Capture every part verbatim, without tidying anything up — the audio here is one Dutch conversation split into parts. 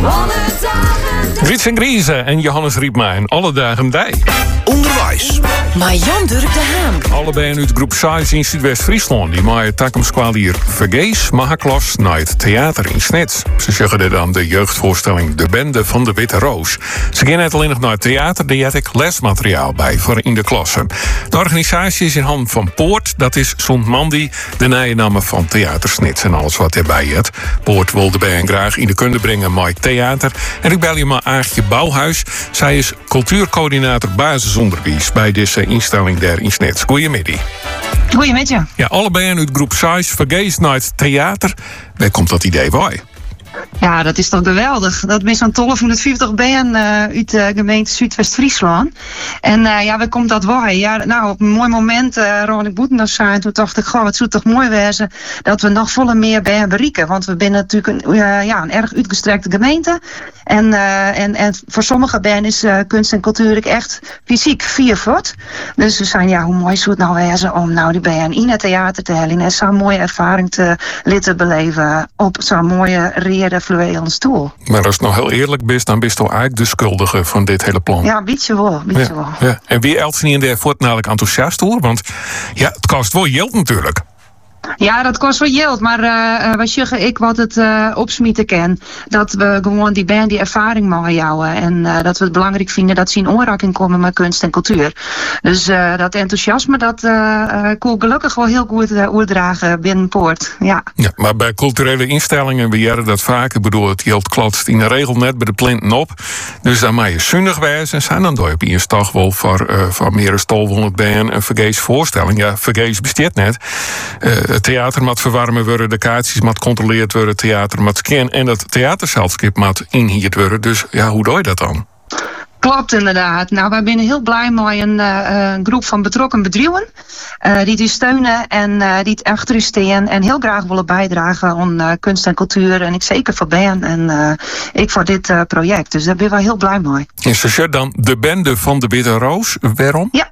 Grits en Grieze en Johannes Riepma en alle dagen dij. Onderwijs. Maar Jan Durk de Haan. Allebei uit groep size in Zuidwest-Friesland. Die maaien takomskwal hier vergees, mahaklas naar het theater in Snets. Ze zeggen dit aan de jeugdvoorstelling De Bende van de Witte Roos. Ze gaan net alleen nog naar het theater, daar heb ik lesmateriaal bij voor in de klasse. De organisatie is in handen van Poort. Dat is Sont Mandy, de nijnamen van Theater Snets en alles wat erbij het. Poort wilde bij hen graag in de kunde brengen met theater. En ik bel je maar Aagje Bouwhuis. Zij is cultuurcoördinator basisonderwijs bij deze instelling daar in Snets. Goedemiddag. Goedemiddag. Ja, allebei uit groep size vergees naar het theater. Waar komt dat idee bij? Ja, dat is toch geweldig. Dat is zo'n twaalfhonderdvijftig band uh, uit de gemeente Zuidwest-Friesland. En uh, ja, waar komt dat bij? Ja, nou, op een mooi moment, uh, Ron ik Boetenos zijn, toen dacht ik, goh, het zou toch mooi wezen dat we nog volle meer band bereiken. Want we zijn natuurlijk een, uh, ja, een erg uitgestrekte gemeente. En, uh, en, en voor sommige bands is uh, kunst en cultuur echt fysiek vier voet. Dus we zijn, ja, hoe mooi zou het nou wezen om nou die band in het theater te halen en zo'n mooie ervaring te laten beleven op zo'n mooie reële fluwelen stoel. Maar als het nog heel eerlijk bent, dan ben je toch eigenlijk de schuldige van dit hele plan. Ja, beetje wel, beetje ja, wel. Ja. En wie else niet in de voortnamelijk enthousiast hoor? Want ja, het kost wel geld natuurlijk. Ja, dat kost wel geld, maar uh, wat zeggen ik wat het uh, opsmieten kan. Dat we gewoon die band die ervaring mogen houden. En uh, dat we het belangrijk vinden dat ze in aanraking komen met kunst en cultuur. Dus uh, dat enthousiasme, dat uh, uh, kon gelukkig wel heel goed uh, oordragen binnen Poort. Ja. Ja, maar bij culturele instellingen beweren dat vaak. Ik bedoel, het geld klotst in de regel net bij de planten op. Dus dan mag je zonnig wijzen en zijn dan door je eerst toch wel voor, uh, voor meer dan twaalfhonderd band een vergees voorstelling. Ja, vergees bestaat net. Uh, Het theater moet verwarmen worden, de kaartjes moet gecontroleerd worden, het theater moet scannen en dat theaterzelfskip moet inhierd worden. Dus ja, hoe doe je dat dan? Klopt inderdaad. Nou, wij zijn heel blij met een, uh, een groep van betrokken bedrijven uh, die u steunen en uh, die het achter u staan en heel graag willen bijdragen aan uh, kunst en cultuur. En ik zeker voor Ben en uh, ik voor dit uh, project. Dus daar ben ik wel heel blij mee. En zo dan de Bende van de Witte Roos. Waarom? Ja.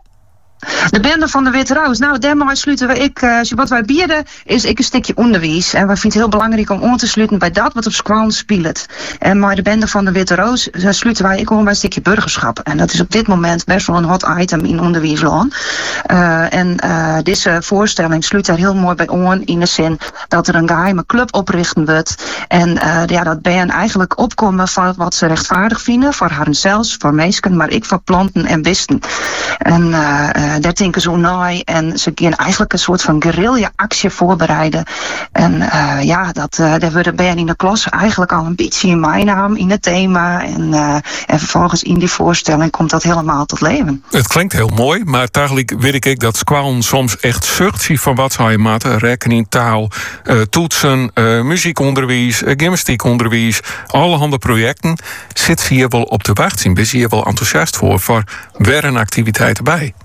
De Bende van de Witte Roos. Nou, daarmee sluiten we. Ik, uh, wat wij bieden is ik een stukje onderwijs. En we vinden het heel belangrijk om aan te sluiten bij dat wat op school speelt. En met de Bende van de Witte Roos uh, sluiten wij ik gewoon bij een stukje burgerschap. En dat is op dit moment best wel een hot item in onderwijsland. Uh, en uh, deze voorstelling sluit daar heel mooi bij aan in de zin dat er een geheime club oprichten wordt. En uh, ja, dat ben eigenlijk opkomen van wat ze rechtvaardig vinden voor haar zelfs, voor mensen, maar ik voor planten en beesten. En uh, uh, daar denken ze naai en ze kunnen eigenlijk een soort van guerrilla-actie voorbereiden. En uh, ja, dat, uh, daar worden bij in de klas eigenlijk al een beetje in mijn naam, in het thema. En, uh, en vervolgens in die voorstelling komt dat helemaal tot leven. Het klinkt heel mooi, maar tegelijk weet ik dat squallen soms echt zucht zien van wat zou je maken. Rekening, taal, uh, toetsen, uh, muziekonderwijs, uh, gymnastiekonderwijs, allerhande projecten. Zit ze hier wel op de wacht zien? Ben je hier wel enthousiast voor, voor weer een activiteit erbij?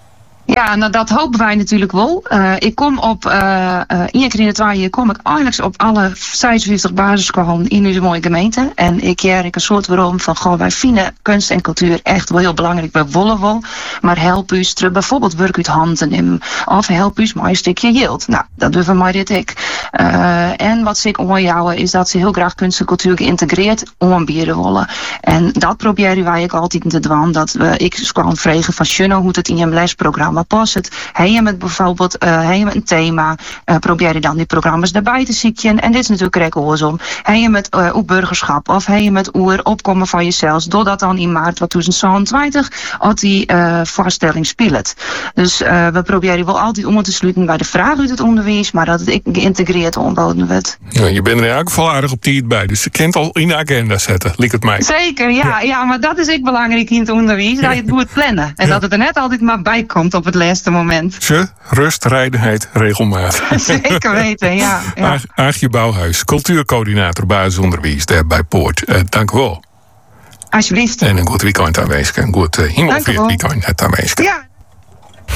Ja, nou dat hopen wij natuurlijk wel. Uh, ik kom op, uh, uh, één keer in het twee jaar kom ik eigenlijk op alle zesenvijftig basisscholen in deze mooie gemeente. En ik keer ik een soort waarom van, goh, wij vinden kunst en cultuur echt wel heel belangrijk. We willen wel, maar help u terug, bijvoorbeeld werk uit handen nemen. Of help u maar een stukje yield. Nou, dat doen we maar dit ik. Uh, en wat ze ik onjouwen is dat ze heel graag kunst en cultuur geïntegreerd aanbieden willen. En dat proberen wij ook altijd te doen. Dat we, ik kan vragen van Shuno hoe het in je lesprogramma past het. Heb je met bijvoorbeeld uh, heb je met een thema, uh, probeer je dan die programma's daarbij te zieken. En dit is natuurlijk ook oorsom. Heb je met uh, oer burgerschap of heb je met oer opkomen van jezelf. Doordat dan in maart tweeduizend tweeëntwintig als die uh, voorstelling speelt. Dus uh, we proberen wel altijd om te sluiten bij de vraag uit het onderwijs, maar dat het geïntegreerd aanboden wordt. Ja, je bent er eigenlijk wel aardig op die bij, dus je kunt al in de agenda zetten, lijkt het mij. Zeker, ja, ja. ja maar dat is ook belangrijk in het onderwijs, dat je het moet plannen. En ja. dat het er net altijd maar bij komt op het laatste moment. Ze, rust, rijdenheid, regelmaat. Zeker weten, ja. ja. Aagje Bouwhuis, cultuurcoördinator basisonderwijs daar bij Poort. Uh, dank u wel. Alsjeblieft. En een goed weekend aanwezig. Een goed uh, hemelveerd weekend aanwezig. Ja.